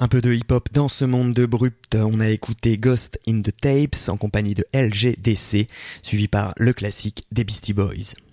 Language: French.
Un peu de hip-hop dans ce monde de brut, on a écouté Ghost in the Tapes en compagnie de LGDC, suivi par le classique des Beastie Boys.